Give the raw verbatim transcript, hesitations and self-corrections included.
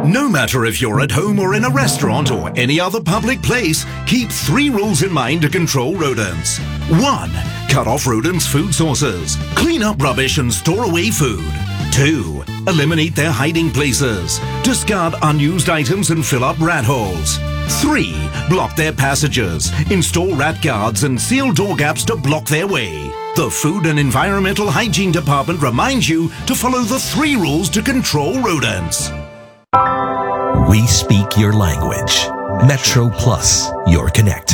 No matter if you're at home or in a restaurant or any other public place, keep three rules in mind to control rodents. One, cut off rodents' food sources. Clean up rubbish and store away food. Two, eliminate their hiding places. Discard unused items and fill up rat holes. Three, block their passages. Install rat guards and seal door gaps to block their way. The Food and Environmental Hygiene Department reminds you to follow the three rules to control rodents. We speak your language. Metro Plus, your connect.